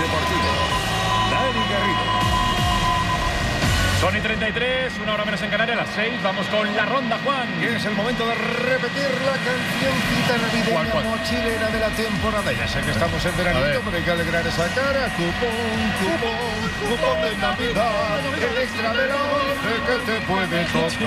Deportivo. Dani Garrido. Son y 33, una hora menos en Canarias, a las 6. Vamos con la ronda, Juan. Y es el momento de repetir la cancioncita navideña mochilera de la temporada. Ya sé que estamos en veranito, pero hay que alegrar esa cara. Cupón de Navidad. El extra de la 11 que te puede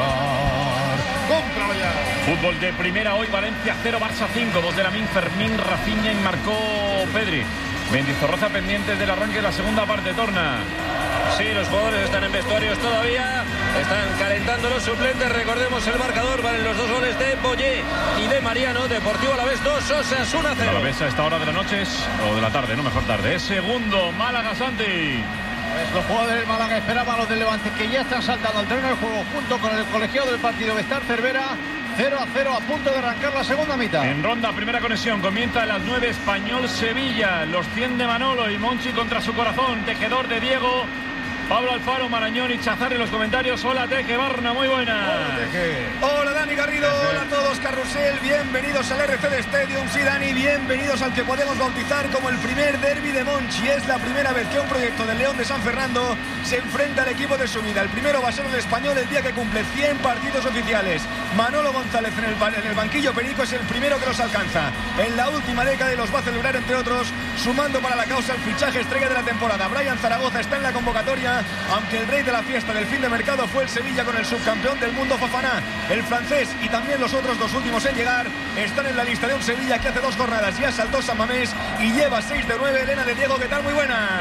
tocar. ¡Cómpralo ya! Fútbol de primera hoy, Valencia 0, Barça 5. 2 de Lamine, Fermín, Rafinha y marcó Pedri. Mendizorroza pendientes del arranque de la segunda parte, Torna. Sí, los jugadores están en vestuarios todavía, están calentando los suplentes. Recordemos el marcador, valen los 2 goles de Boyé y de Mariano. Deportivo Alavés 2, Osasuna 0. Alavés a esta hora de la noche o de la tarde, no, mejor tarde. Es segundo, Málaga, Santi. Pues los jugadores del Málaga esperaban a los del Levante, que ya están saltando al terreno del juego junto con el colegiado del partido Bestar Cervera. 0-0 a punto de arrancar la segunda mitad. En ronda, primera conexión, comienza a las 9, Español-Sevilla. Los 100 de Manolo y Monchi contra su corazón. Tejedor de Diego, Pablo Alfaro, Marañón y Chazar en los comentarios. Hola, Teje Barna, muy buena. Hola, Teje. Hola, Dani Garrido. Hola a todos, Carrusel. Bienvenidos al RCD Stadium. Sí, Dani, bienvenidos al que podemos bautizar como el primer derbi de Monchi. Es la primera vez que un proyecto del León de San Fernando se enfrenta al equipo de su vida. El primero va a ser el Español el día que cumple 100 partidos oficiales. Manolo González en el banquillo perico es el primero que los alcanza. En la última década y los va a celebrar, entre otros, sumando para la causa el fichaje estrella de la temporada. Brian Zaragoza está en la convocatoria, aunque el rey de la fiesta del fin de mercado fue el Sevilla con el subcampeón del mundo Fofana. El francés y también los otros 2 últimos en llegar están en la lista de un Sevilla que hace 2 jornadas ya saltó San Mamés y lleva 6 de 9. Elena de Diego, ¿qué tal? Muy buena.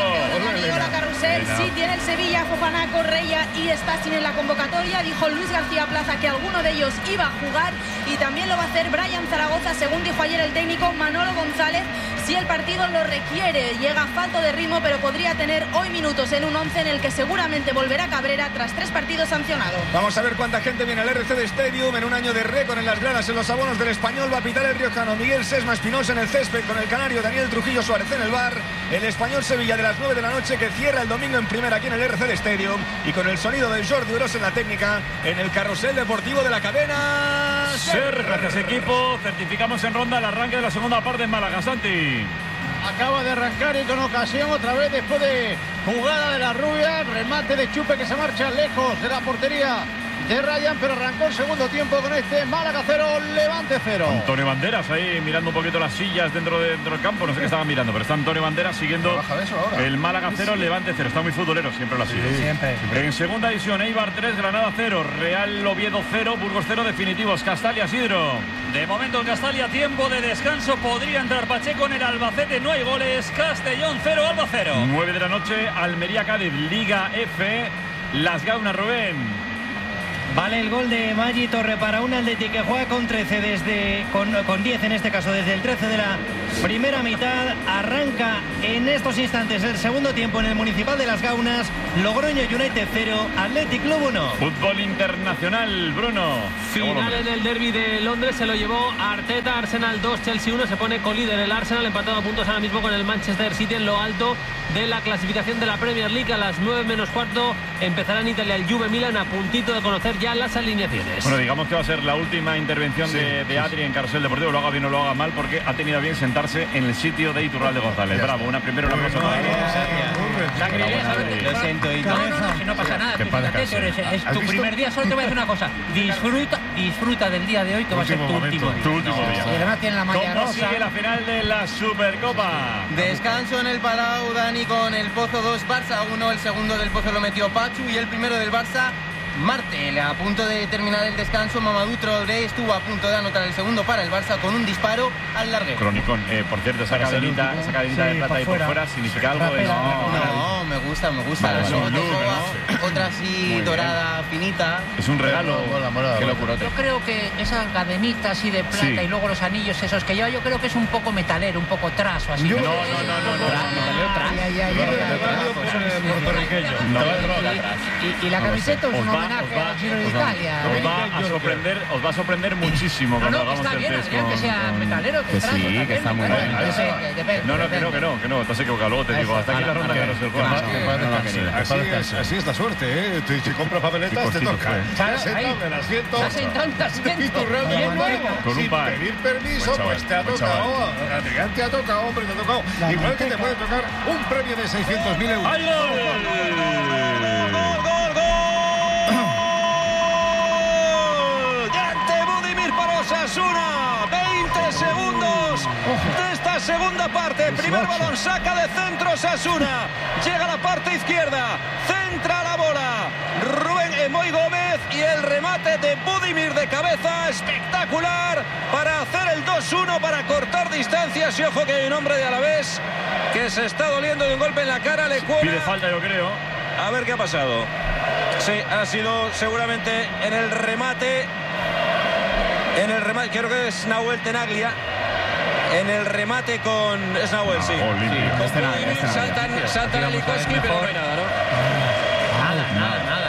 Hola, Carrusel. Sí, tiene el Sevilla, Fofana, Correia y Stachin en la convocatoria. Dijo Luis García Plaza que alguno de ellos iba a jugar y también lo va a hacer Brian Zaragoza, según dijo ayer el técnico Manolo González, si el partido lo requiere. Llega falto de ritmo, pero podría tener hoy minutos en un 11 en el que seguramente volverá Cabrera tras 3 partidos sancionado. Vamos a ver cuánta gente viene al RCD Stadium en un año de récord en las gradas, en los abonos del Español. Va a pitar el riojano Miguel Sesma Espinosa en el césped, con el canario Daniel Trujillo Suárez en el bar. El Español Sevilla de las 9 de la noche, que cierra el domingo en primera aquí en el RCD Stadium, y con el sonido de Jordi Uros en la técnica, en el carrusel deportivo de la cadena SER. Gracias, equipo. Certificamos en ronda el arranque de la segunda parte en Málaga, Santi. Acaba de arrancar y con ocasión otra vez después de jugada de la rubia, remate de Chupe que se marcha lejos de la portería de Ryan, pero arrancó el segundo tiempo con este Málaga 0, Levante 0. Antonio Banderas ahí mirando un poquito las sillas dentro del campo, no sé qué estaban mirando, pero está Antonio Banderas siguiendo el Málaga 0, Levante 0. Está muy futbolero, siempre lo ha sido. Sí, siempre. En segunda división, Eibar 3, Granada 0, Real Oviedo 0, Burgos 0, definitivos. Castalia, Sidro. De momento en Castalia, tiempo de descanso. Podría entrar Pacheco en el Albacete, no hay goles. Castellón 0, Alba 0. 9 de la noche, Almería Cádiz, Liga F, Las Gaunas, Rubén. Vale el gol de Maggi Torre para un Atleti que juega con 13 con 10 en este caso desde el 13 de la primera mitad. Arranca en estos instantes el segundo tiempo en el Municipal de Las Gaunas. Logroño United 0, Athletic Club 1. Fútbol internacional, Bruno. Final en el derbi de Londres, se lo llevó Arteta. Arsenal 2, Chelsea 1. Se pone colíder el Arsenal, empatado a puntos ahora mismo con el Manchester City en lo alto de la clasificación de la Premier League. A las 9 menos cuarto empezará en Italia el Juve Milan, a puntito de conocer ya las alineaciones. Bueno, digamos que va a ser la última intervención de Adri en Carrusel Deportivo, lo haga bien o lo haga mal, porque ha tenido bien sentarse en el sitio de Iturralde González. Bravo, una primera una aplauso. Lo siento, No, no pasa nada. Es tu primer día. Solo te voy a decir una cosa. Disfruta del día de hoy, que va a ser tu último día. Tu último día. Y además tiene la malla ¿Cómo rosa. sigue la final de la Supercopa? Descanso en el Palau, Dani, con el Pozo 2, Barça 1. El segundo del Pozo lo metió Pachu y el primero del Barça, Martel. A punto de terminar el descanso, Mamadou Traoré estuvo a punto de anotar el segundo para el Barça con un disparo al larguero. Cronicón, por cierto, esa cadenita de plata ahí por fuera significa algo. No, me gusta. Otra así dorada, finita. Es un regalo. Qué locurote. Yo creo que esa cadenita así de plata y luego los anillos esos que lleva, yo creo que es un poco metalero, un poco traso así. No. Y la camiseta os va homenaje al Giro de Italia. Os va a sorprender muchísimo cuando hagamos el test. Que sea metalero, que sí, que está muy bien. Que no, estás equivocado. Luego te digo, hasta aquí la ronda Carlos del Juan. Así es la suerte, ¿eh? Si compras papeletas, te toca. El asiento. Bien nuevo. Sin pedir permiso, pues te ha tocado. Adrián te ha tocado, hombre, te ha tocado. Igual que te puede tocar un premio de 600.000 euros. ¡Ay, gol! ¡Gante Budimir para Osasuna! 20 segundos de esta segunda parte. Primer balón, saca de centro Osasuna. Llega a la parte izquierda. Centra la bola. Rubén Emoy Gómez y el remate de Budimir de cabeza. Espectacular para hacer el 2-1, para cortar distancias. Y ojo que hay un hombre de Alavés que se está doliendo de un golpe en la cara. Le cuela. Pide falta, yo creo. A ver qué ha pasado. Sí, ha sido seguramente en el remate. Creo que es Nahuel Tenaglia. En el remate con... Es Nahuel, sí. Saltan a Likoski, pero no hay nada, ¿no? Nada.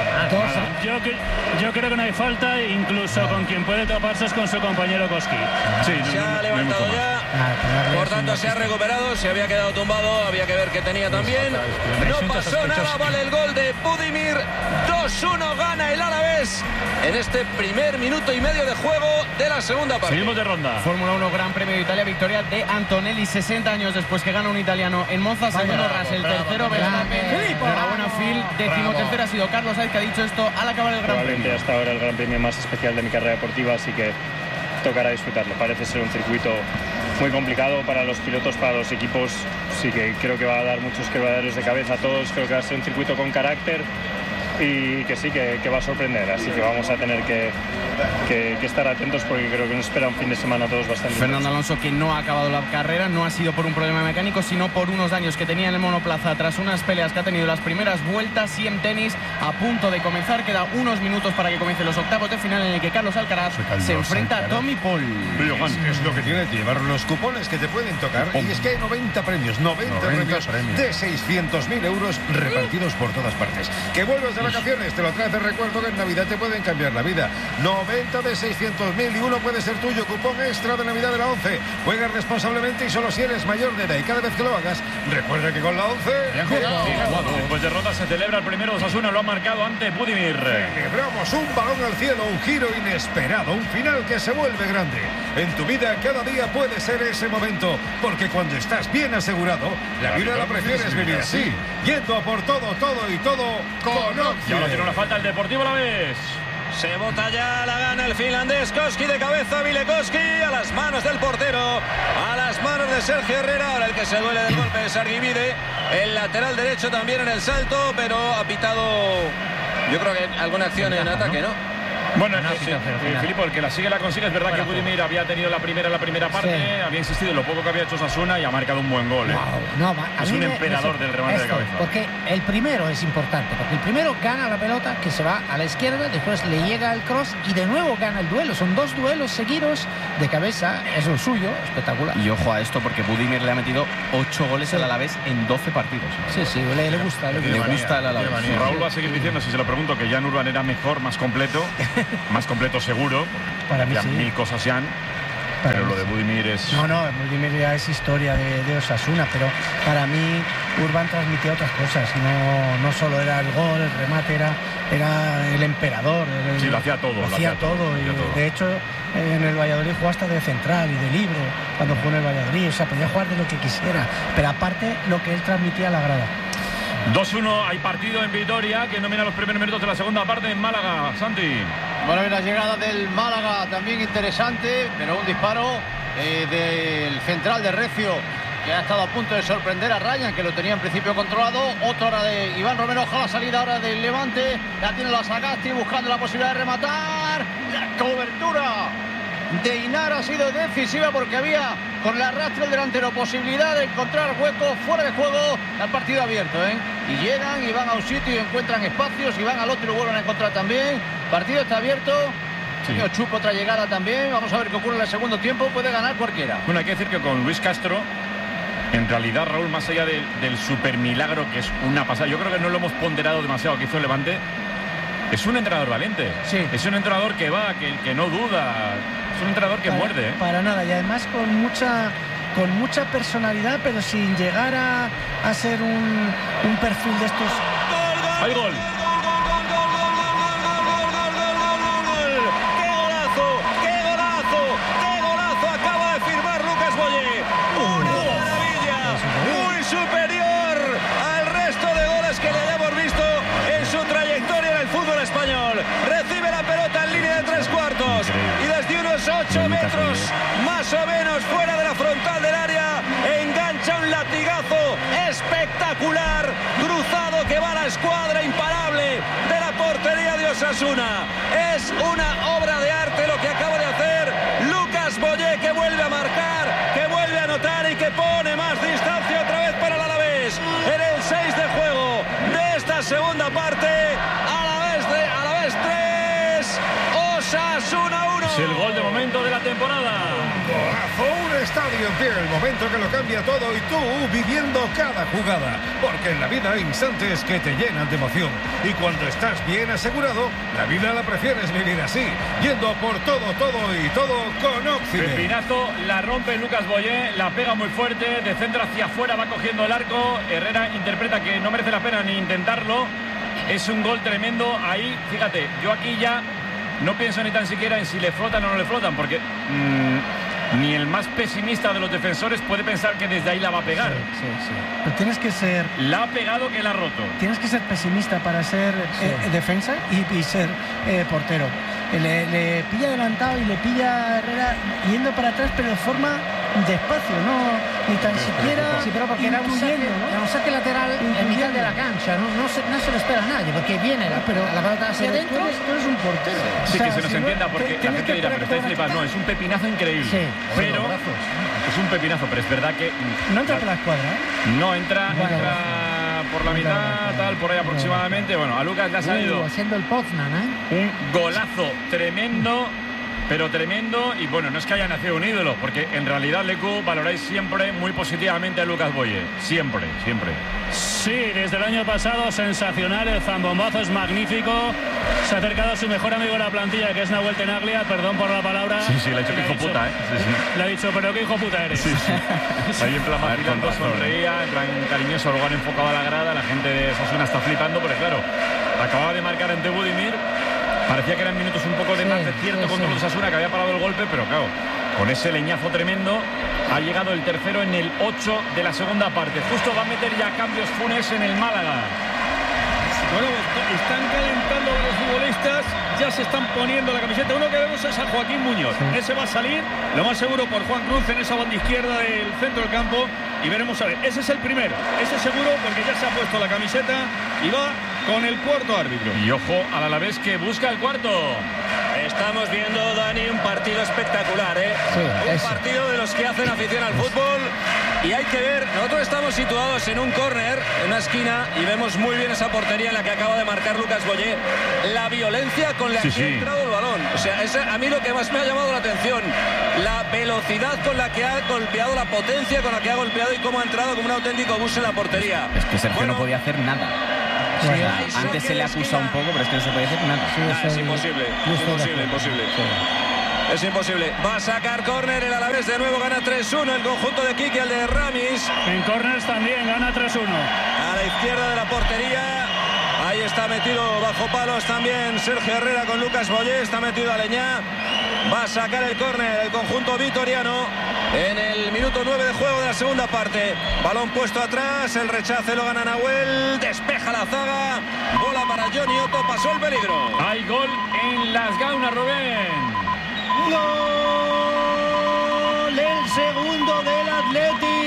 Yo creo que no hay falta, incluso con quien puede taparse es con su compañero Koski. Sí, se ha levantado ya. Por tanto, se ha recuperado. Se había quedado tumbado. Había que ver qué tenía también. No pasó nada. Vale el gol de Budimir. 2-1 gana el Alavés en este primer minuto y medio de juego de la segunda parte. Seguimos de ronda. Fórmula 1 Gran Premio de Italia. Victoria de Antonelli, 60 años después que gana un italiano en Monza. Segundo Russell, tercero Verstappen. Enhorabuena Phil. 13º ha sido Carlos Sainz, que ha dicho esto al acabar el Gran Premio. Hasta ahora el Gran Premio más especial de mi carrera deportiva, así que tocará disfrutarlo. Parece ser un circuito muy complicado para los pilotos, para los equipos. Sí que creo que va a dar muchos quebraderos de cabeza a todos. Creo que va a ser un circuito con carácter y que sí, que va a sorprender. Así que vamos a tener que estar atentos, porque creo que nos espera un fin de semana a todos bastante. Fernando Alonso, que no ha acabado la carrera, no ha sido por un problema mecánico, sino por unos daños que tenía en el monoplaza tras unas peleas que ha tenido las primeras vueltas. Y en tenis, a punto de comenzar, queda unos minutos para que comiencen los octavos de final, en el que Carlos Alcaraz se enfrenta a Tommy Paul. Es lo que tiene que llevar los cupones que te pueden tocar. Y es que hay 90 premios, 90 premios de 600.000 euros repartidos por todas partes. Que vuelvas de vacaciones, te lo traes de recuerdo, que en Navidad te pueden cambiar la vida. 90 de 600.000 y uno puede ser tuyo. Cupón extra de Navidad de la 11. Juega responsablemente y solo si eres mayor de edad. Y cada vez que lo hagas, recuerda que con la 11... Después de ronda se celebra el primero de Osasuna. Lo ha marcado ante Budimir. Celebramos un balón al cielo, un giro inesperado, un final que se vuelve grande. En tu vida cada día puede ser ese momento, porque cuando estás bien asegurado, la vida la prefieres vivir así, yendo a por todo con Oxy. Y ahora tiene una falta el Deportivo Alavés. Se bota ya, la gana el finlandés. Koski de cabeza, Vilekoski a las manos del portero, a las manos de Sergio Herrera. Ahora el que se duele del golpe es Arguivide, el lateral derecho también en el salto, pero ha pitado, yo creo que alguna acción en ataque, ¿no? Bueno, Filipo, el que la sigue la consigue. Es verdad que Budimir había tenido la primera parte, había insistido en lo poco que había hecho Osasuna y ha marcado un buen gol. Es un emperador del remate de cabeza. Porque el primero es importante, porque el primero gana la pelota, que se va a la izquierda, después le llega el cross y de nuevo gana el duelo. Son dos duelos seguidos de cabeza, es lo suyo, espectacular. Y ojo a esto, porque Budimir le ha metido 8 goles al Alavés en 12 partidos. Sí, le gusta. Le gusta el Alavés. Raúl va a seguir diciendo, si se lo pregunto, que Jan Urban era mejor, más completo seguro. Para mí ya sí. Mil cosas se han. Pero lo de Budimir es... No, Budimir ya es historia de Osasuna, pero para mí Urban transmitía otras cosas. No solo era el gol, el remate, era el emperador. Sí, lo hacía todo. Y de hecho, en el Valladolid jugó hasta de central y de libre cuando jugó en el Valladolid. O sea, podía jugar de lo que quisiera. Pero aparte, lo que él transmitía a la grada. 2-1, hay partido en Vitoria, que domina los primeros minutos de la segunda parte en Málaga. Santi. Bueno, la llegada del Málaga también interesante, pero un disparo del central de Recio, que ha estado a punto de sorprender a Ryan, que lo tenía en principio controlado. Otra hora de Iván Romero, ojalá la salida ahora del Levante. La tiene la Sagasti buscando la posibilidad de rematar. La cobertura de Inar ha sido decisiva, porque había con el arrastre del delantero posibilidad de encontrar huecos fuera de juego. El partido abierto, y llegan y van a un sitio y encuentran espacios, y van al otro y lo vuelven a encontrar también. Partido está abierto. Señor Chupo, otra llegada también. Vamos a ver qué ocurre en el segundo tiempo. Puede ganar cualquiera. Bueno, hay que decir que con Luis Castro, en realidad, Raúl, más allá del super milagro, que es una pasada, yo creo que no lo hemos ponderado demasiado que hizo el Levante. Es un entrenador valiente. Sí. Es un entrenador que va, que no duda. Es un entrenador que muerde. Para nada. Y además con mucha personalidad, pero sin llegar a ser un perfil de estos. ¡Hay gol! Recibe la pelota en línea de 3/4 y desde unos 8 metros más o menos fuera de la frontal del área engancha un latigazo espectacular cruzado que va a la escuadra imparable de la portería de Osasuna. Es una obra de arte lo que acaba de hacer Lucas Boyé, que vuelve a marcar, que vuelve a anotar y que pone más distancia otra vez para el Alavés en el 6 de juego de esta segunda parte. Alavés 3, Osasuna 1. Es el gol de momento de la temporada. Golazo, un estadio entero, el momento que lo cambia todo y tú viviendo cada jugada. Porque en la vida hay instantes que te llenan de emoción. Y cuando estás bien asegurado, la vida la prefieres vivir así, yendo por todo y todo con Oxide. Pepinazo, la rompe Lucas Boyé, la pega muy fuerte, de centro hacia afuera va cogiendo el arco. Herrera interpreta que no merece la pena ni intentarlo. Es un gol tremendo. Ahí, fíjate, yo aquí ya no pienso ni tan siquiera en si le flotan o no le flotan, porque ni el más pesimista de los defensores puede pensar que desde ahí la va a pegar. Sí. Pero tienes que ser... La ha pegado que la ha roto. Tienes que ser pesimista para ser defensa y ser portero. Le pilla adelantado y le pilla a Herrera yendo para atrás, pero de forma despacio, ni tan siquiera. Sí, pero porque era un saque lateral en mitad de la cancha, no se lo espera a nadie, porque viene la pelota hacia adentro. Tú eres un portero. Sí, que se nos entienda, porque la gente dirá, pero estáis flipando. No, es un pepinazo increíble. Sí, pero es un pepinazo, pero es verdad que no entra por la escuadra, no entra por la mitad, tal, por ahí aproximadamente. Bueno, a Lucas le ha salido haciendo el Poznan, un golazo tremendo, pero tremendo. Y bueno, no es que haya nacido un ídolo, porque en realidad, Lecu, valoráis siempre muy positivamente a Lucas Boyé. Siempre. Sí, desde el año pasado, sensacional. El zambombazo es magnífico. Se ha acercado a su mejor amigo de la plantilla, que es Nahuel Tenaglia. Perdón por la palabra. Sí, le ha dicho que hijo puta, Le ha dicho, pero qué hijo puta eres. Sí. Ahí en plan vacilando, sonreía, en plan cariñoso, luego han enfocado a la grada. La gente de Osasuna está flipando, porque claro, acababa de marcar ante Budimir. Parecía que eran minutos un poco de más de cierto control de Osasuna, que había parado el golpe, pero claro, con ese leñazo tremendo ha llegado el tercero en el 8 de la segunda parte. Justo va a meter ya cambios Funes en el Málaga. Bueno, están calentando a los futbolistas, ya se están poniendo la camiseta. Uno que vemos es a Joaquín Muñoz. Ese va a salir, lo más seguro, por Juan Cruz en esa banda izquierda del centro del campo. Y veremos a ver, ese es el primero, ese seguro, porque ya se ha puesto la camiseta y va con el cuarto árbitro. Y ojo al Alavés, que busca el cuarto. Estamos viendo, Dani, un partido espectacular, un partido de los que hacen afición al fútbol. Y hay que ver, nosotros estamos situados en un córner, en una esquina, y vemos muy bien esa portería en la que acaba de marcar Lucas Boyé. La violencia con la que ha entrado el balón. O sea, a mí lo que más me ha llamado la atención, la velocidad con la que ha golpeado, la potencia con la que ha golpeado y cómo ha entrado como un auténtico bus en la portería. Es que Sergio no podía hacer nada. Antes se le acusa un poco, pero es que no se puede hacer nada. Es imposible. Es imposible. Va a sacar córner el Alavés, de nuevo gana 3-1 el conjunto de Quique, el de Ramis. En córners también gana 3-1. A la izquierda de la portería. Ahí está metido bajo palos también Sergio Herrera con Lucas Boyé. Está metido Aleñá. Va a sacar el córner el conjunto vitoriano en el minuto 9 de juego de la segunda parte. Balón puesto atrás, el rechace lo gana Nahuel, despeja la zaga, bola para Johnny Otto, pasó el peligro. Hay gol en Las Gaunas, Rubén. ¡Gol! El segundo del Athletic.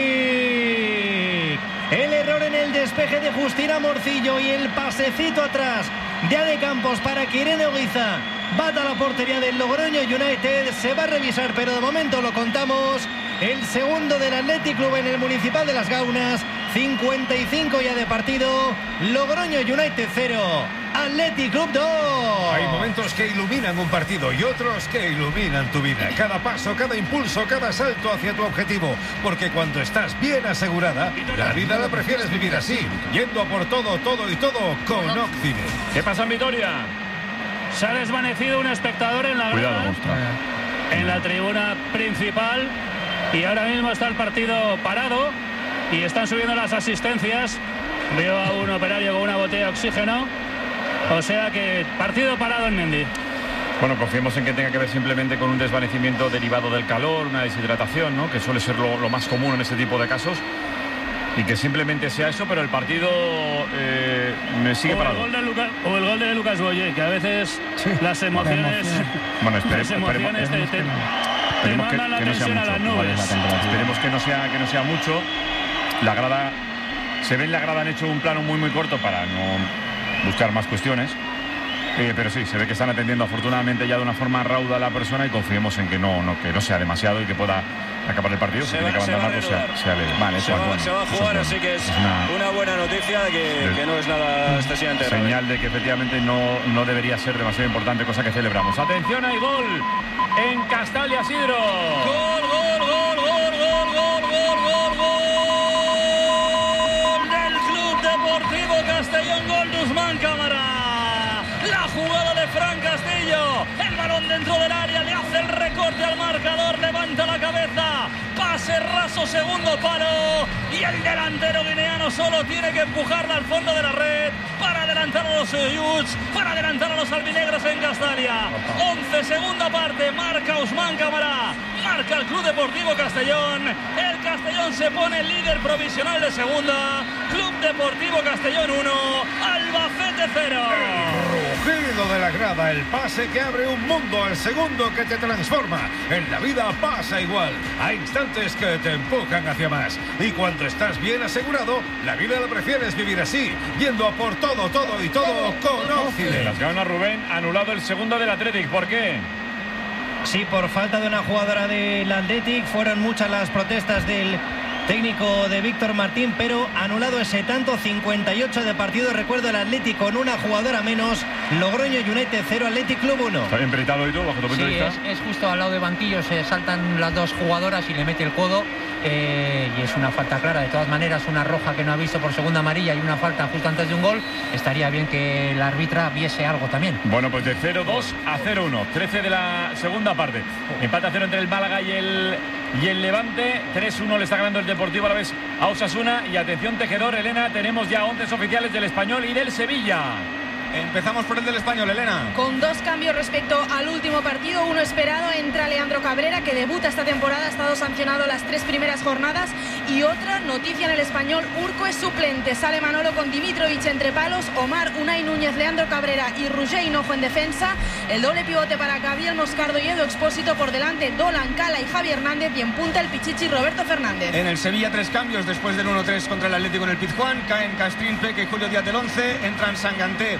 El error en el despeje de Justina Morcillo y el pasecito atrás de Ade Campos para que Irene Oguiza bata la portería del Logroño United. Se va a revisar, pero de momento lo contamos. El segundo del Athletic Club en el Municipal de Las Gaunas. 55 ya de partido. Logroño United 0, Athletic Club 2. Hay momentos que iluminan un partido y otros que iluminan tu vida. Cada paso, cada impulso, cada salto hacia tu objetivo. Porque cuando estás bien asegurada, la vida la prefieres vivir así, yendo a por todo, todo y todo con Occident. ¿Qué pasa en Vitoria? Se ha desvanecido un espectador en la grada, en la tribuna principal, y ahora mismo está el partido parado y están subiendo las asistencias. Veo a un operario con una botella de oxígeno. O sea que partido parado en Mendy. Bueno, confiemos en que tenga que ver simplemente con un desvanecimiento derivado del calor, una deshidratación, ¿no? Que suele ser lo más común en este tipo de casos. Y que simplemente sea eso, pero el partido me sigue parado. O el gol de Lucas Boye, que a veces las emociones... Bueno, te mandan la tensión a las nubes. Esperemos que no sea mucho. La grada... Se ve en la grada, han hecho un plano muy corto para no buscar más cuestiones. Pero sí, se ve que están atendiendo afortunadamente ya de una forma rauda a la persona y confiemos en que no sea demasiado y que pueda acabar el partido. Si tiene que abandonar, pues sea leve. Vale, se va a jugar, así que es una buena noticia de que no es nada excesivamente grave. Señal de que efectivamente no debería ser demasiado importante, cosa que celebramos. Atención, hay gol en Castalia, Sidro. Gol del Club Deportivo Castellón, gol de Usman Cámara. La jugada de Fran Castillo, el balón dentro del área, le hace el recorte al marcador, levanta la cabeza, pase raso, segundo palo, y el delantero guineano solo tiene que empujarla al fondo de la red para adelantar a los Yuts, para adelantar a los albinegros en Castalia. 11, segunda parte, marca Usman Cámara, marca el Club Deportivo Castellón. El Castellón se pone líder provisional de segunda. Club Deportivo Castellón 1, Albacete 0. Rugido de la grada, el pase que abre un mundo, el segundo que te transforma. En la vida pasa igual. Hay instantes que te empujan hacia más. Y cuando estás bien asegurado, la vida la prefieres vivir así, yendo a por todo, todo y todo con Occident. Las gana Rubén, anulado el segundo del Athletic. ¿Por qué? Sí, por falta de una jugadora del Athletic. Fueron muchas las protestas del técnico de Víctor Martín, pero anulado ese tanto. 58 de partido. Recuerdo, el Athletic con una jugadora menos. Logroño United 0, Athletic Club 1. ¿Está bien peritado y tú, bajo tu punto de vista? Sí, es justo al lado de banquillo. Se saltan las dos jugadoras y le mete el codo. Y es una falta clara. De todas maneras, una roja que no ha visto por segunda amarilla y una falta justo antes de un gol. Estaría bien que la árbitra viese algo también. Bueno, pues de 0-2 a 0-1. 13 de la segunda parte. Empate a 0 entre el Málaga y el Levante. 3-1 le está ganando el Deportivo Alavés a Osasuna. Y atención, tejedor, Elena, tenemos ya 11 oficiales del Español y del Sevilla. Empezamos por el del Español, Elena. Con dos cambios respecto al último partido. Uno esperado, entra Leandro Cabrera, que debuta esta temporada, ha estado sancionado las 3 primeras jornadas. Y otra noticia en el Español, Urco es suplente. Sale Manolo con Dimitrovic entre palos, Omar, Unai Núñez, Leandro Cabrera y Roger Hinojo en defensa. El doble pivote para Gabriel Moscardo y Edu Expósito, por delante Dolan, Cala y Javi Hernández, y en punta el Pichichi Roberto Fernández. En el Sevilla 3 cambios después del 1-3 contra el Atlético en el Pizjuán. Caen Castrín, Peque y Julio Díaz del 11. Entran Sanganté.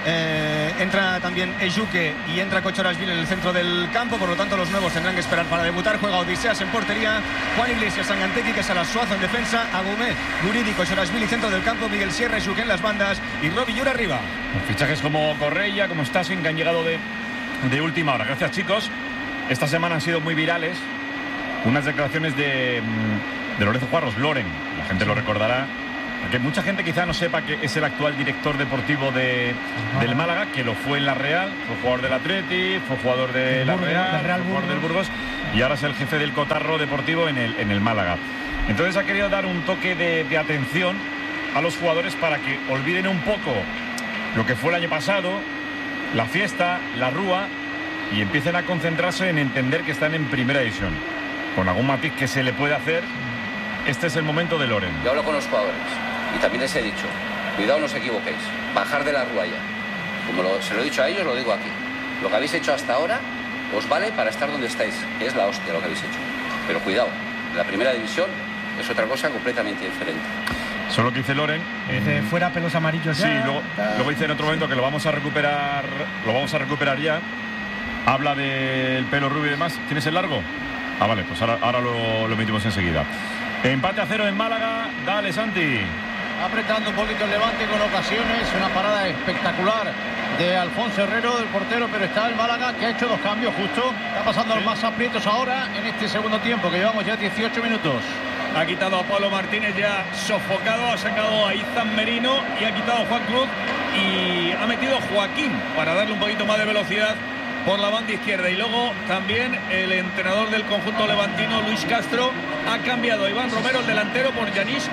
Entra también Ejuque y entra Cochorasvili en el centro del campo. Por lo tanto, los nuevos tendrán que esperar para debutar. Juega Odiseas en portería, Juan Iglesias, Sangantegui, que será Suazo en defensa, Agumé, Guridi, Cochorasvili centro del campo, Miguel Sierra, Ejuque en las bandas y Robi Llura arriba. Fichajes como Correia, como Stasin, que han llegado de última hora. Gracias, chicos. Esta semana han sido muy virales unas declaraciones de Lorenzo Juarros, Loren. La gente lo recordará. Porque mucha gente quizá no sepa que es el actual director deportivo del Málaga, que lo fue en la Real, fue jugador del Atleti, fue jugador de la Real, fue jugador del Burgos, y ahora es el jefe del cotarro deportivo en el Málaga. Entonces ha querido dar un toque de atención a los jugadores para que olviden un poco lo que fue el año pasado, la fiesta, la rúa, y empiecen a concentrarse en entender que están en primera división. Con algún matiz que se le puede hacer, este es el momento de Loren. Yo hablo con los jugadores y también les he dicho, cuidado, no os equivoquéis, bajar de la rúa ya. Como se lo he dicho a ellos, lo digo aquí. Lo que habéis hecho hasta ahora os vale para estar donde estáis, que es la hostia lo que habéis hecho. Pero cuidado, la primera división es otra cosa completamente diferente. Solo que dice Loren fuera pelos amarillos ya. Sí, luego dice en otro momento que lo vamos a recuperar ya. Habla del pelo rubio y demás. ¿Tienes el largo? Ah, vale, pues ahora lo emitimos enseguida. Empate a 0 en Málaga. Dale, Santi. apretando un poquito el Levante con ocasiones. Una parada espectacular de Alfonso Herrero, del portero, pero está el Málaga, que ha hecho 2 cambios justo. Está pasando a los más aprietos ahora en este segundo tiempo, que llevamos ya 18 minutos. Ha quitado a Pablo Martínez ya sofocado, ha sacado a Izan Merino y ha quitado a Juan Cruz y ha metido a Joaquín para darle un poquito más de velocidad por la banda izquierda. Y luego también el entrenador del conjunto levantino, Luis Castro, ha cambiado a Iván Romero, el delantero, por Yanis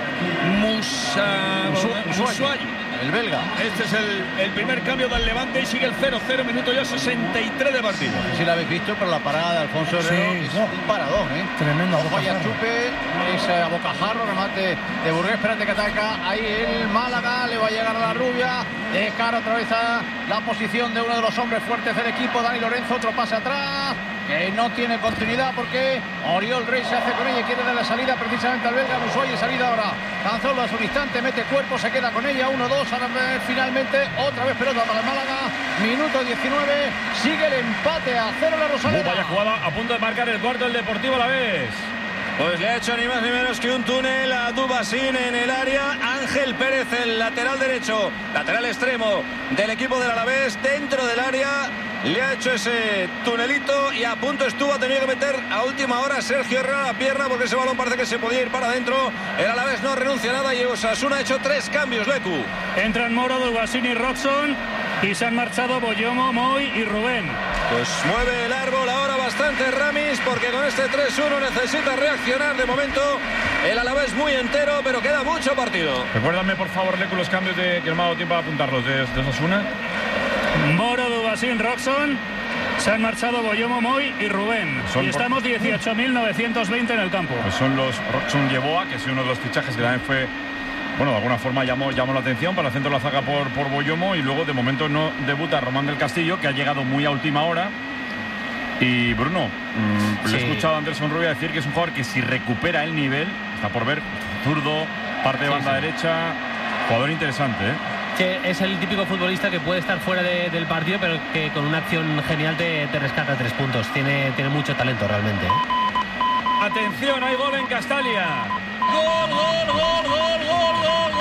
Musuayi, el belga. Este es el primer cambio del Levante y sigue el 0-0, minuto ya 63 de partido. No sé si lo habéis visto, pero la parada de Alfonso Herrero es un paradón, ¿eh? Tremendo. Vaya chupe, es a bocajarro, remate de Burgués, espérate que ataca ahí el Málaga, le va a llegar a la rubia, descara otra vez a la posición de uno de los hombres fuertes del equipo, Dani Lorenzo, otro pase atrás, que no tiene continuidad porque Oriol Rey se hace con ella y quiere dar la salida precisamente al belga. Musuayi, salida ahora, Cazorla es un instante, mete cuerpo, se queda con ella, 1-2, ahora finalmente otra vez pelota para el Málaga, minuto 19, sigue el empate a 0 la Rosaleda. Vaya jugada, a punto de marcar el cuarto el Deportivo Alavés. Pues le ha hecho ni más ni menos que un túnel a Dubasín en el área. Ángel Pérez, el lateral derecho, lateral extremo del equipo del Alavés, dentro del área. Le ha hecho ese tunelito y a punto estuvo, ha tenido que meter a última hora Sergio Herrera la pierna porque ese balón parece que se podía ir para adentro. El Alavés no renuncia a nada y Osasuna ha hecho 3 cambios, Lecu. Entran Moro, Dubasín y Robson y se han marchado Boyomo, Moy y Rubén. Pues mueve el árbol ahora bastante Ramis porque con este 3-1 necesita reaccionar. De momento el Alavés muy entero, pero queda mucho partido. Recuérdame por favor, Lecu, los cambios que no me ha dado tiempo a apuntarlos de Osasuna. Moro, Dubasín, Robson, se han marchado Boyomo, Moy y Rubén. Y estamos 18.920 en el campo. Pues son los Robson Yeboa, que es uno de los fichajes que también fue, bueno, de alguna forma llamó la atención para el centro de la zaga por Boyomo. Y luego de momento no debuta Román del Castillo, que ha llegado muy a última hora. Y Bruno, le he escuchado a Anderson Rubia decir que es un jugador que si recupera el nivel, está por ver, zurdo, parte de banda derecha, jugador interesante, ¿eh? Que es el típico futbolista que puede estar fuera del partido, pero que con una acción genial te rescata 3 puntos. Tiene mucho talento realmente, ¿eh? Atención, hay gol en Castalia. Gol, gol, gol, gol, gol, gol,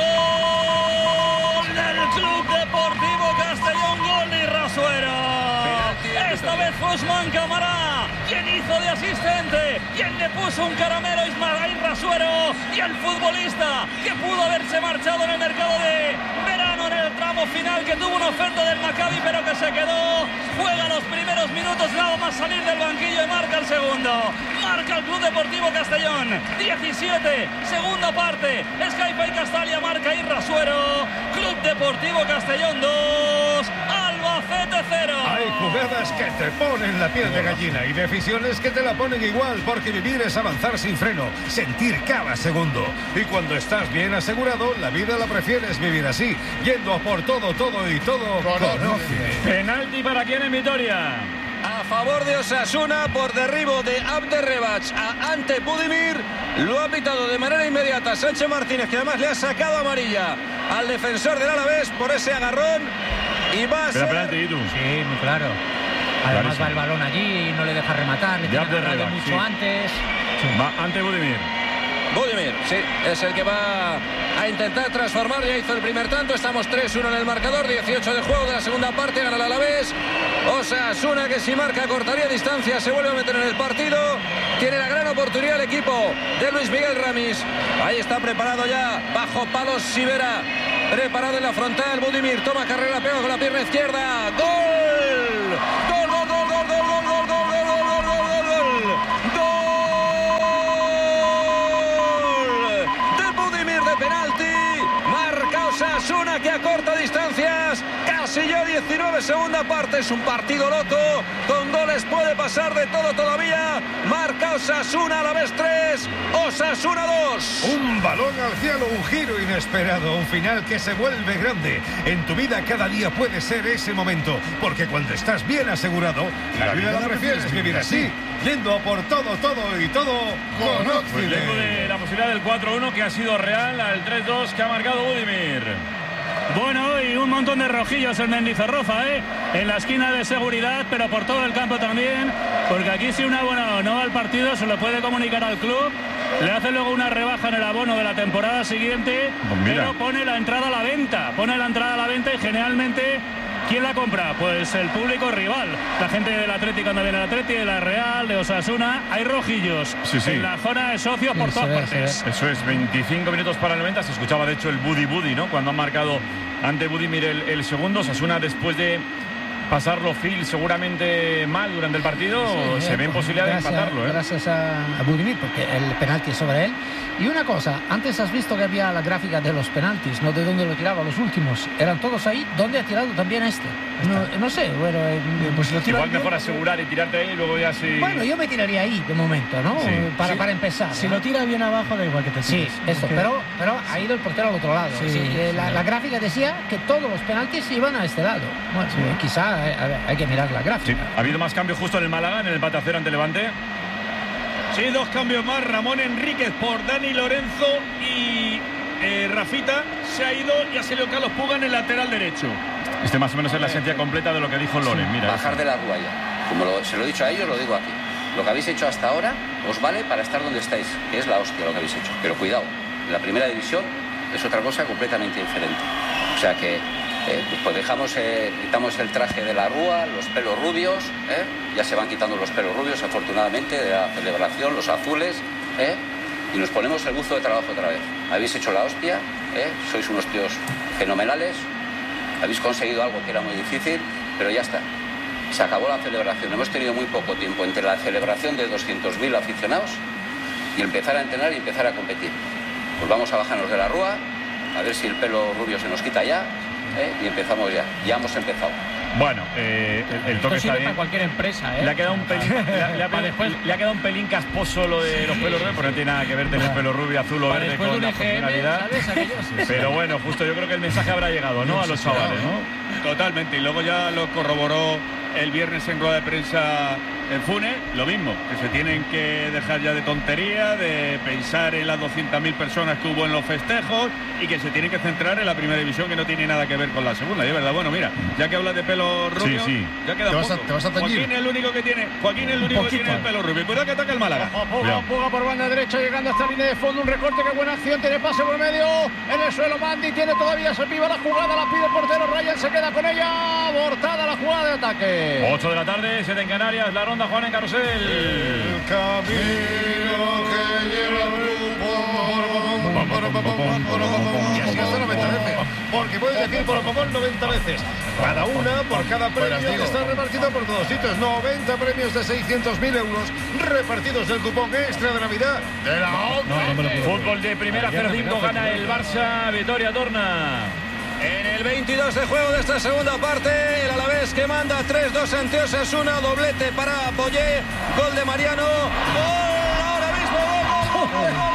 gol del Club Deportivo Castellón, gol de Irrasuero. Esta vez fue Usman Camará quien hizo de asistente, quien le puso un caramelo a Irrasuero, y el futbolista que pudo haberse marchado en el mercado de verano en el tramo final, que tuvo una oferta del Maccabi pero que se quedó, juega los primeros minutos nada más salir del banquillo y marca el segundo. Marca el Club Deportivo Castellón, 17, segunda parte, Skype y Castalia, marca Irrasuero, Club Deportivo Castellón 2, Albacete 0. Hay jugadas que te ponen la piel de gallina y decisiones que te la ponen igual, porque vivir es avanzar sin freno, sentir cada segundo. Y cuando estás bien asegurado, la vida la prefieres vivir así, yendo a por todo, todo y todo con Occident. Penalti para quién en Vitoria. A favor de Osasuna por derribo de Abderrebach a Ante Budimir. Lo ha pitado de manera inmediata Sánchez Martínez, que además le ha sacado amarilla al defensor del Alavés por ese agarrón. Y va a ser... penalti, ¿tú? Sí, muy claro. Además va el balón allí y no le deja rematar, le tiene que agarrarle mucho antes. Va Ante Budimir. Budimir, sí, es el que va a intentar transformar. Ya hizo el primer tanto, estamos 3-1 en el marcador, 18 de juego de la segunda parte, gana el Alavés. Osasuna, que si marca cortaría distancia, se vuelve a meter en el partido. Tiene la gran oportunidad el equipo de Luis Miguel Ramis. Ahí está preparado ya, bajo palos Sivera. Preparado en la frontal, Budimir toma carrera, pega con la pierna izquierda. ¡Gol! ¡Gol, gol, gol, gol, gol, gol, gol, gol, gol, gol, gol, gol, gol! ¡Gol! De Budimir de penalti. Marca Osasuna, que acorta distancias. Casi ya 19, segunda parte. Es un partido loco. Con goles puede pasar de todo todavía. Marca Osasuna, Alavés 3, Osasuna 2. Un balón al cielo, un giro inesperado, un final que se vuelve grande. En tu vida cada día puede ser ese momento, porque cuando estás bien asegurado, la vida la prefieres vivir así, yendo a por todo, todo y todo con Occident. De la posibilidad del 4-1 que ha sido real al 3-2 que ha marcado Budimir. Bueno, y un montón de rojillos en Mendizorroza, en la esquina de seguridad, pero por todo el campo también, porque aquí si un abonado no va al partido se lo puede comunicar al club le hace luego una rebaja en el abono de la temporada siguiente, pero pone la entrada a la venta. Y generalmente, ¿quién la compra? Pues el público rival. La gente del Atlético cuando viene al Atleti, de la Real, de Osasuna. Hay rojillos en la zona de socios por todas partes. Eso es, 25 minutos para el 90. Se escuchaba de hecho el Budi, ¿no? Cuando han marcado ante Budimir el segundo. Osasuna, después de pasarlo Phil seguramente mal durante el partido, se ve en posibilidad de empatarlo. Gracias a Budimir, porque el penalti es sobre él. Y una cosa, antes has visto que había la gráfica de los penaltis, no de dónde lo tiraba, los últimos. Eran todos ahí, ¿dónde ha tirado también este? No sé, bueno, pues lo igual mejor asegurar y tirarte ahí y luego ya sí. Bueno, yo me tiraría ahí de momento, ¿no? Sí. Para empezar. Si lo tira bien abajo, da igual que te tires. Sí, eso, pero ha ido el portero al otro lado. La gráfica decía que todos los penaltis iban a este lado. Bueno, quizá hay que mirar la gráfica. Sí. Ha habido más cambios justo en el Málaga, en el empate a 0 ante Levante. Sí, 2 cambios más. Ramón Enríquez por Dani Lorenzo y Rafita se ha ido y ha salido Carlos Puga en el lateral derecho. Este más o menos es la esencia completa de lo que dijo Loren. Mira, bajar de la ruaya. Como se lo he dicho a ellos, lo digo aquí. Lo que habéis hecho hasta ahora os vale para estar donde estáis, que es la hostia lo que habéis hecho. Pero cuidado, en la primera división es otra cosa completamente diferente. O sea que pues quitamos el traje de la Rúa, los pelos rubios, ya se van quitando los pelos rubios afortunadamente de la celebración, los azules, y nos ponemos el buzo de trabajo otra vez. Habéis hecho la hostia, sois unos tíos fenomenales, habéis conseguido algo que era muy difícil, pero ya está. Se acabó la celebración. Hemos tenido muy poco tiempo entre la celebración de 200.000 aficionados y empezar a entrenar y empezar a competir. Pues vamos a bajarnos de la Rúa, a ver si el pelo rubio se nos quita ya. Y empezamos ya. Ya hemos empezado. Bueno, el toque está bien. Para cualquier empresa, Le ha quedado un pelín, le ha quedado un pelín casposo lo de los pelos rubios, porque no tiene nada que ver tener pelo rubio, azul o verde con la funcionalidad. Pero bueno, justo yo creo que el mensaje habrá llegado, ¿no? A los chavales, ¿no? Totalmente. Y luego ya lo corroboró el viernes en rueda de prensa en Funes, lo mismo, que se tienen que dejar ya de tontería, de pensar en las 200.000 personas que hubo en los festejos y que se tienen que centrar en la primera división, que no tiene nada que ver con la segunda. Y es verdad, bueno, mira, ya que hablas de pelo rubio, ya queda poco. Te vas a teñir. Joaquín es el único que tiene, el pelo rubio. Cuidado que ataca el Málaga. Puga por banda derecha, llegando hasta la línea de fondo, un recorte, qué buena acción, tiene pase por medio, en el suelo Mandi, tiene todavía, se viva la jugada, la pide el portero, Ryan se queda con ella, abortada la jugada de ataque. 8 de la tarde, 7 en Canarias, la ronda Juan en Carrusel. El camino que lleva al grupo. Y así hasta 90 veces. Porque puedes decir por 90 veces. Cada una por cada premio y está repartido por todos sitios. 90 premios de 600.000 euros repartidos del cupón extra de Navidad de la ONCE. Fútbol de primera, 0-5 gana el Barça, Vitoria Torna. En el 22 de juego de esta segunda parte, el Alavés que manda 3-2 ante Osasuna, doblete para Boyé, gol de Mariano, gol ahora mismo, gol.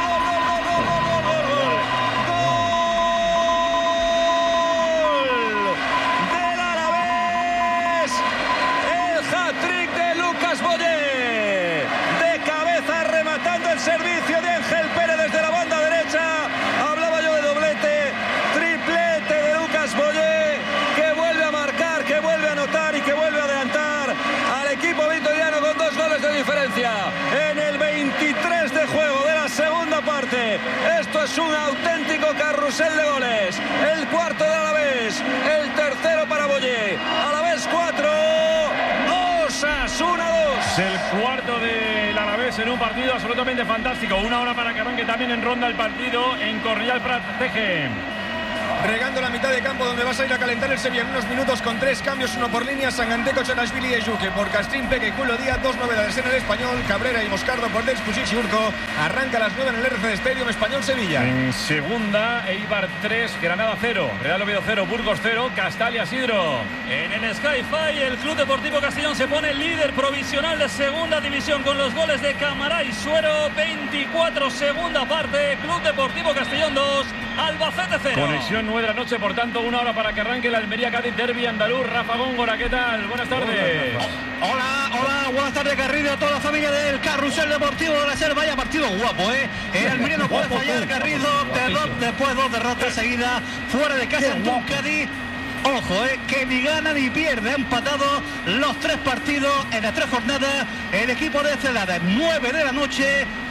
Del Alavés, el hat-trick de Lucas Boyé, de cabeza rematando el servicio de Ángel Pérez desde la banda derecha. Hablaba yo de doblete, triplete de Lucas Boyé, que vuelve a marcar, que vuelve a anotar y que vuelve a adelantar al equipo vitoriano con 2 goles de diferencia en el 23 de juego de la segunda parte. Esto es un auténtico carrusel de goles. El cuarto de Alavés, el tercero para Boyé. Alavés 4, Osasuna 2. Es el cuarto del Alavés en un partido absolutamente fantástico. 1 hora para que arranque también en ronda el partido en Cornellà el Prat. Regando la mitad de campo donde vas a ir a calentar el Sevilla en unos minutos con 3 cambios, 1 por línea, Sanganteco, Chanashvili y Ejuke por Castrín, Peque y Culo Díaz, 2 novedades en el Español, Cabrera y Moscardo por Dex, Pusic y Urco. Arranca a las 9 en el RCD Stadium, Español Sevilla. En segunda, Eibar 3, Granada 0, Real Oviedo 0, Burgos 0, Castalia Sidro. En el Sky-Fi, el Club Deportivo Castellón se pone líder provisional de segunda división con los goles de Camará y Suero. 24, segunda parte, Club Deportivo Castellón 2, Albacete 0. Conexión 9 de la noche, por tanto, 1 hora para que arranque el Almería Cádiz Derbi andaluz. Rafa Góngora, ¿qué tal? Buenas tardes. Hola, buenas tardes, Garrido, a toda la familia del Carrusel Deportivo de la SER. Vaya partido guapo, El Almería no puede fallar, Garrido, después 2 derrotas seguidas, fuera de casa ante un Cádiz. Ojo, que ni gana ni pierde. Ha empatado los 3 partidos en las 3 jornadas el equipo de Celada. 9 de la noche,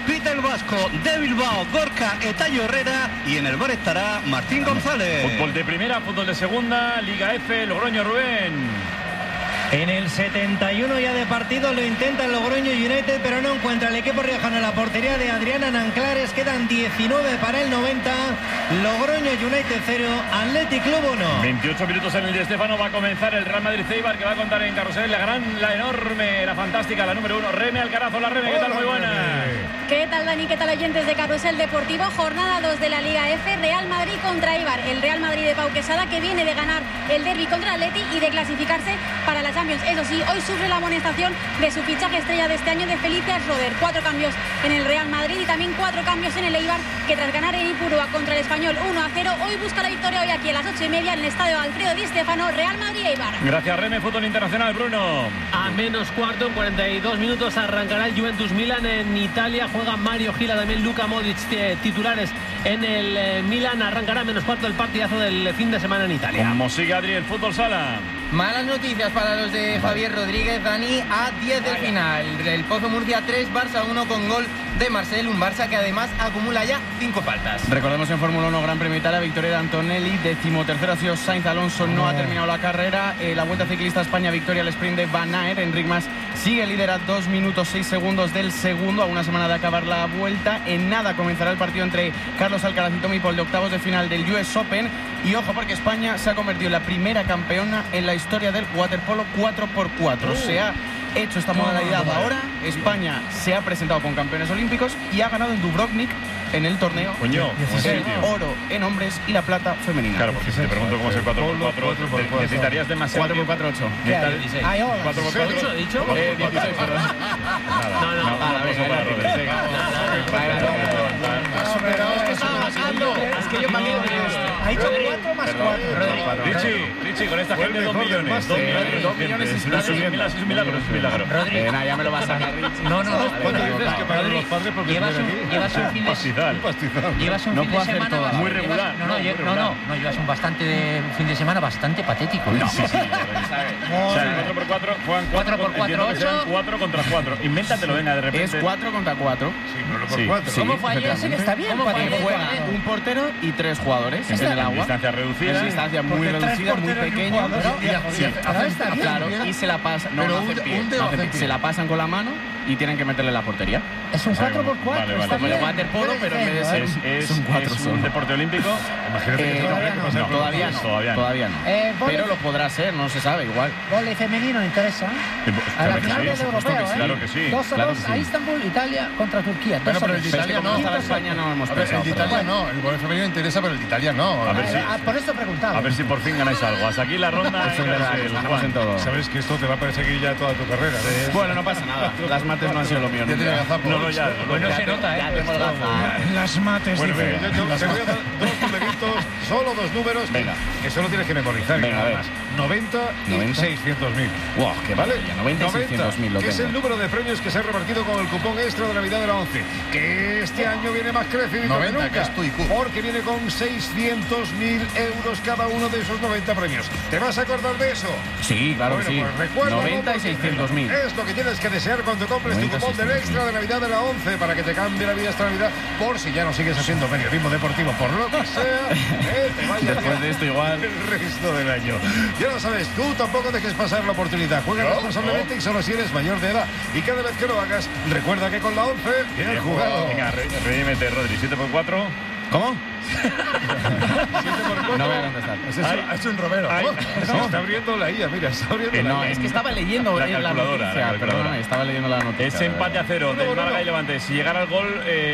Pita el vasco de Bilbao, Gorka Etayo Herrera, y en el bar estará Martín González. Fútbol de primera, fútbol de segunda, Liga F, Logroño, Rubén. En el 71 ya de partido lo intenta el Logroño United, pero no encuentra el equipo riojano en la portería de Adriana Nanclares. Quedan 19 para el 90. Logroño United 0, Athletic Club 1. 28 minutos en el Di Stéfano. Va a comenzar el Real Madrid-Eibar, que va a contar en carrusel la enorme, la fantástica, la número 1, Reme Alcarazo. La Reme, ¿qué tal? Muy buena. ¿Qué tal, Dani? ¿Qué tal, oyentes de Carrusel Deportivo? Jornada 2 de la Liga F, Real Madrid contra Eibar. El Real Madrid de Pau Quesada, que viene de ganar el derbi contra el Atleti y de clasificarse para la Champions. Eso sí, hoy sufre la amonestación de su fichaje estrella de este año, de Felipe Roder. 4 cambios en el Real Madrid y también 4 cambios en el Eibar, que tras ganar en Ipurúa contra el Español 1-0, hoy busca la victoria hoy aquí a las 8:30 en el estadio Alfredo Di Stéfano. Real Madrid-Eibar. Gracias, Reme. Fútbol internacional, Bruno. A menos cuarto, en 42 minutos, arrancará el Juventus Milan en Italia. Juega Mario Gila, también Luka Modric, titulares en el Milan. Arrancará a menos cuarto el partidazo del fin de semana en Italia. ¿Cómo sigue, Adri, el fútbol sala? Malas noticias para los de Javier Rodríguez, Dani, a 10 del final. El Pozo Murcia 3, Barça 1 con gol de Marcel, un Barça que además acumula ya 5 faltas. Recordemos en Fórmula 1 Gran Premio Italia, victoria de Antonelli, 13º ha sido Sainz, Alonso no ha terminado la carrera. La Vuelta Ciclista a España, victoria al sprint de Van Aert. Enric Mas sigue líder a 2 minutos 6 segundos del segundo, a una semana de acabar la Vuelta. En nada comenzará el partido entre Carlos Alcaraz y Tommy Paul de octavos de final del US Open. Y ojo, porque España se ha convertido en la primera campeona en la historia del waterpolo 4x4. Se ha hecho esta modalidad ahora. España se ha presentado con campeones olímpicos y ha ganado en Dubrovnik en el torneo el oro en hombres y la plata femenina. Claro, porque si te pregunto cómo es el 4x4, necesitarías demasiado 4x4 8. 4x4 he dicho. 16, perdón. Es que yo para qué ha dicho 4 más 4. Richie, con esta gente 2 millones. 2 millones es un milagro. Ya me lo vas a sacar, Richie. No. Rodri, llevas un fin de semana muy regular. No, llevas un fin de semana bastante patético. Sí. O sea, el 4x4 juegan 4 8. 4 contra 4. Invéntatelo, venga, de repente. Es 4 contra 4. Sí, 4x4. ¿Cómo fue ayer? Sí, está bien. Juega un portero y 3 jugadores en el agua. Distancia reducida. Distancia muy reducida, muy pequeña. Claro, y se la pasan. No hacen pie. Se la pasan con la mano y tienen que meterle la portería. Es un 4x4. Está como el waterpolo, pero en vez de ser es un deporte olímpico. Todavía no. Pero lo podrá ser, no se sabe igual. Vóley femenino interesa. A la final del europeo, claro que sí. 2-2 a Istambul, Italia contra Turquía. Bueno, pero el de Italia no. España no hemos pensado. El de Italia no. El vóley femenino interesa, pero el de Italia no. Por eso preguntaba. A ver si por fin ganáis algo. Hasta aquí la ronda. Ganamos en todo. Sabes que esto te va a perseguir ya toda tu carrera. Bueno, no pasa nada. Las mates no han sido lo mío. No se nota, Ya tengo gafas. Las mates. Bueno, yo te voy a dar 2 numeritos, solo 2 números. Venga. Que solo tienes que memorizar. Venga, a ver. 90 y 600.000. Wow, qué ¿Vale? 90 y 600.000 que es el número de premios que se ha repartido con el cupón extra de Navidad de la 11. Que este año viene más crecido que nunca. Porque viene con 600.000 euros cada uno de esos 90 premios. ¿Te vas a acordar de eso? Sí, claro que sí. Pues recuerda 90 y 600.000. Es lo que tienes que desear cuando compres tu cupón del extra de Navidad de la 11 para que te cambie la vida esta Navidad, por si ya no sigues haciendo periodismo deportivo, por lo que sea, te vaya después de esto igual el resto del año. Ya lo sabes, tú tampoco dejes pasar la oportunidad. Juega responsablemente y solo si eres mayor de edad. Y cada vez que lo hagas, recuerda que con la 11 bien jugado. Venga, redímete, Rodri. 7x4. ¿Cómo? 7x4. No voy a contestar. Ha hecho un Romero. Se está abriendo la IA, mira, está abriendo la IA. Es que estaba leyendo la noticia. Perdóname, estaba leyendo la noticia. Es empate a 0 del Málaga y Levante. Si llegara el gol...